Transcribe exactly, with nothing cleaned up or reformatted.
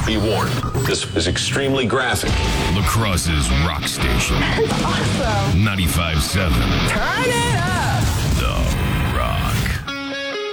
Be warned, this is extremely graphic. La Crosse's rock station. Awesome. ninety-five point seven. Turn it up.